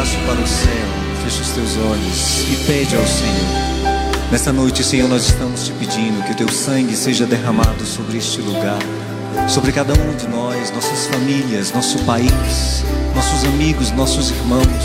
braço para o céu, fecha os teus olhos e pede ao Senhor. Nesta noite, Senhor, nós estamos te pedindo que o teu sangue seja derramado sobre este lugar, sobre cada um de nós, nossas famílias, nosso país, nossos amigos, nossos irmãos.